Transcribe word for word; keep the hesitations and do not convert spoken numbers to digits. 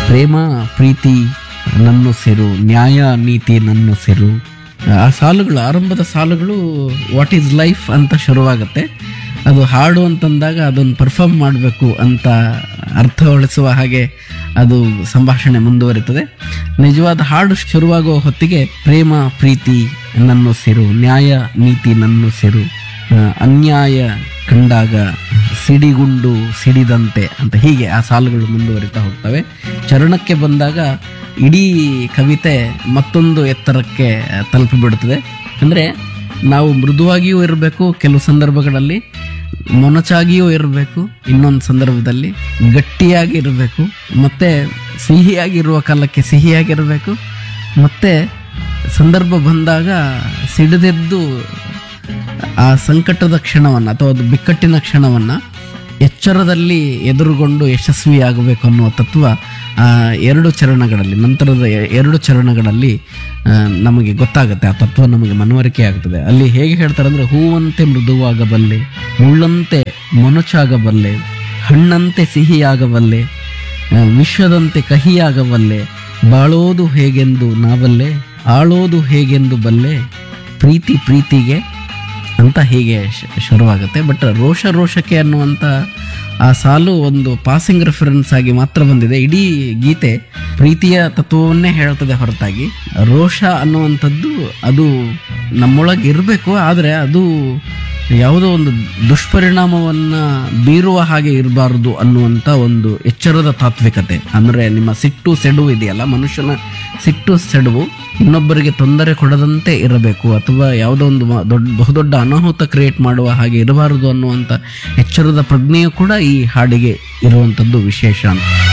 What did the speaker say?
ಪ್ರೇಮ ಪ್ರೀತಿ ನನ್ನುಸಿರು, ನ್ಯಾಯ ನೀತಿ ನನ್ನುಸಿರು. ಆ ಸಾಲುಗಳು, ಆರಂಭದ ಸಾಲುಗಳು ವಾಟ್ ಈಸ್ ಲೈಫ್ ಅಂತ ಶುರುವಾಗುತ್ತೆ. ಅದು ಹಾಡು ಅಂತಂದಾಗ ಅದನ್ನು ಪರ್ಫಾರ್ಮ್ ಮಾಡಬೇಕು ಅಂತ ಅರ್ಥಗೊಳಿಸುವ ಹಾಗೆ ಅದು ಸಂಭಾಷಣೆ ಮುಂದುವರಿತದೆ. ನಿಜವಾದ ಹಾಡು ಶುರುವಾಗುವ ಹೊತ್ತಿಗೆ ಪ್ರೇಮ ಪ್ರೀತಿ ನನ್ನುಸಿರು, ನ್ಯಾಯ ನೀತಿ ನನ್ನುಸಿರು, ಅನ್ಯಾಯ ಕಂಡಾಗ ಸಿಡಿಗುಂಡು ಸಿಡಿದಂತೆ ಅಂತ ಹೀಗೆ ಆ ಸಾಲುಗಳು ಮುಂದುವರಿತಾ ಹೋಗ್ತವೆ. ಚರಣಕ್ಕೆ ಬಂದಾಗ ಇಡೀ ಕವಿತೆ ಮತ್ತೊಂದು ಎತ್ತರಕ್ಕೆ ತಲುಪಿಬಿಡುತ್ತದೆ. ಅಂದರೆ ನಾವು ಮೃದುವಾಗಿಯೂ ಇರಬೇಕು, ಕೆಲವು ಸಂದರ್ಭಗಳಲ್ಲಿ ಮೊನಚಾಗಿಯೂ ಇರಬೇಕು, ಇನ್ನೊಂದು ಸಂದರ್ಭದಲ್ಲಿ ಗಟ್ಟಿಯಾಗಿ ಇರಬೇಕು, ಮತ್ತೆ ಸಿಹಿಯಾಗಿರುವ ಕಾಲಕ್ಕೆ ಸಿಹಿಯಾಗಿರಬೇಕು, ಮತ್ತೆ ಸಂದರ್ಭ ಬಂದಾಗ ಸಿಡಿದೆದ್ದು ಆ ಸಂಕಟದ ಕ್ಷಣವನ್ನು ಅಥವಾ ಅದು ಬಿಕ್ಕಟ್ಟಿನ ಕ್ಷಣವನ್ನು ಎಚ್ಚರದಲ್ಲಿ ಎದುರುಗೊಂಡು ಯಶಸ್ವಿಯಾಗಬೇಕು ಅನ್ನುವ ತತ್ವ ಆ ಎರಡು ಚರಣಗಳಲ್ಲಿ, ನಂತರದ ಎರಡು ಚರಣಗಳಲ್ಲಿ ನಮಗೆ ಗೊತ್ತಾಗುತ್ತೆ. ಆ ತತ್ವ ನಮಗೆ ಮನವರಿಕೆ ಆಗ್ತದೆ. ಅಲ್ಲಿ ಹೇಗೆ ಹೇಳ್ತಾರೆ ಅಂದರೆ, ಹೂವಂತೆ ಮೃದುವಾಗಬಲ್ಲೆ, ಮುಳ್ಳಂತೆ ಮೊನಚಾಗಬಲ್ಲೆ, ಹಣ್ಣಂತೆ ಸಿಹಿಯಾಗಬಲ್ಲೆ, ವಿಶ್ವದಂತೆ ಕಹಿಯಾಗಬಲ್ಲೆ, ಬಾಳೋದು ಹೇಗೆಂದು ನಾವಲ್ಲೇ, ಆಳೋದು ಹೇಗೆಂದು ಬಲ್ಲೆ, ಪ್ರೀತಿ ಪ್ರೀತಿಗೆ ಅಂತ ಹೀಗೆ ಶುರುವಾಗುತ್ತೆ. ಬಟ್ ರೋಷ ರೋಷಕ್ಕೆ ಅನ್ನುವಂಥ ಆ ಸಾಲು ಒಂದು ಪಾಸಿಂಗ್ ರೆಫರೆನ್ಸ್ ಆಗಿ ಮಾತ್ರ ಬಂದಿದೆ. ಇಡೀ ಗೀತೆ ಪ್ರೀತಿಯ ತತ್ವವನ್ನೇ ಹೇಳ್ತದೆ ಹೊರತಾಗಿ ರೋಷ ಅನ್ನುವಂಥದ್ದು ಅದು ನಮ್ಮೊಳಗೆ ಇರಬೇಕು, ಆದರೆ ಅದು ಯಾವುದೋ ಒಂದು ದುಷ್ಪರಿಣಾಮವನ್ನು ಬೀರುವ ಹಾಗೆ ಇರಬಾರ್ದು ಅನ್ನುವಂಥ ಒಂದು ಎಚ್ಚರದ ತಾತ್ವಿಕತೆ. ಅಂದರೆ ನಿಮ್ಮ ಸಿಟ್ಟು ಸೆಡುವು ಇದೆಯಲ್ಲ, ಮನುಷ್ಯನ ಸಿಟ್ಟು ಸೆಡುವು ಇನ್ನೊಬ್ಬರಿಗೆ ತೊಂದರೆ ಕೊಡದಂತೆ ಇರಬೇಕು, ಅಥವಾ ಯಾವುದೋ ಒಂದು ದೊಡ್ಡ ಬಹುದೊಡ್ಡ ಅನಾಹುತ ಕ್ರಿಯೇಟ್ ಮಾಡುವ ಹಾಗೆ ಇರಬಾರದು ಅನ್ನುವಂಥ ಎಚ್ಚರದ ಪ್ರಜ್ಞೆಯು ಕೂಡ ಈ ಹಾಡಿಗೆ ಇರುವಂಥದ್ದು ವಿಶೇಷ ಅಂತ.